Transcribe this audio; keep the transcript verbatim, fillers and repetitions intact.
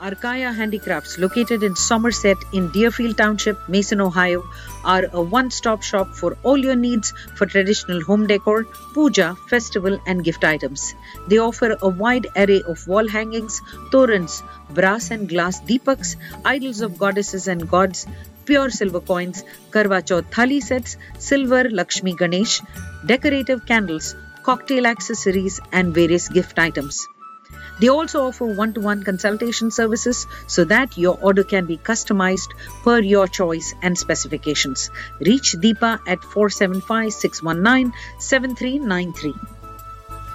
Arkaya Handicrafts, located in Somerset in Deerfield Township, Mason, Ohio, are a one-stop shop for all your needs for traditional home decor, puja, festival and gift items. They offer a wide array of wall hangings, torans, brass and glass deepaks, idols of goddesses and gods, pure silver coins, Karwa Chauth thali sets, silver Lakshmi Ganesh, decorative candles, cocktail accessories and various gift items. They also offer one-to-one consultation services so that your order can be customized per your choice and specifications. Reach Deepa at four seven five, six one nine, seven three nine three.